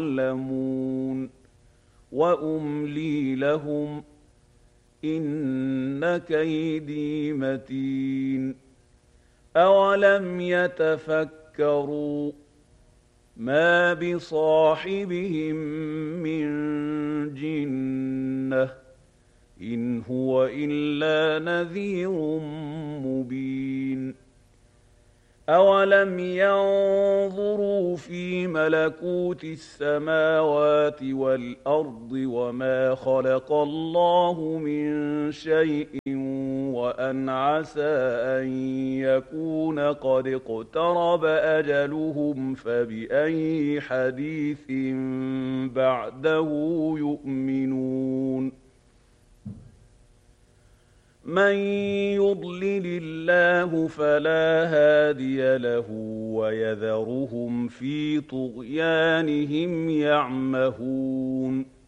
يعلمون وأملي لهم إن كيدي متين أولم يتفكروا ما بصاحبهم من جنة إن هو إلا نذير مبين أولم ينظروا في ملكوت السماوات والأرض وما خلق الله من شيء وأن عسى أن يكون قد اقترب أجلهم فبأي حديث بعده يؤمنون من يضلل الله فلا هادي له ويذرهم في طغيانهم يعمهون